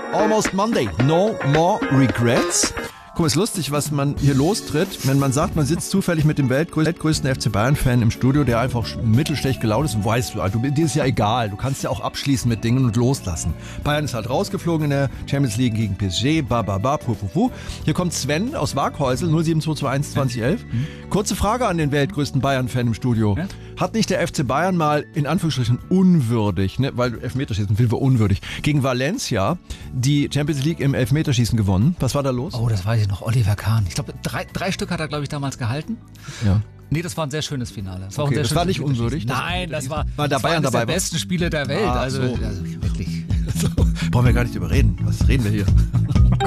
Almost Monday. No more regrets. Guck mal, ist lustig, was man hier lostritt, wenn man sagt, man sitzt zufällig mit dem weltgrößten FC Bayern-Fan im Studio, der einfach mittelschlecht gelaunt ist und weißt du, dir ist ja egal, du kannst ja auch abschließen mit Dingen und loslassen. Bayern ist halt rausgeflogen in der Champions League gegen PSG, pu. Hier kommt Sven aus Waghäusel, 07221 2011. Kurze Frage an den weltgrößten Bayern-Fan im Studio. Ja? Hat nicht der FC Bayern mal, in Anführungsstrichen, unwürdig, ne, weil Elfmeterschießen finden wir unwürdig, gegen Valencia die Champions League im Elfmeterschießen gewonnen? Was war da los? Oh, das weiß ich noch. Oliver Kahn. Ich glaube, drei Stück hat er, glaube ich, damals gehalten. Ja. Nee, das war ein sehr schönes Finale. Das war nicht unwürdig? Nein, das war der Bayern dabei. Der besten Spiele der Welt. Also wirklich. Brauchen wir gar nicht drüber reden. Was reden wir hier?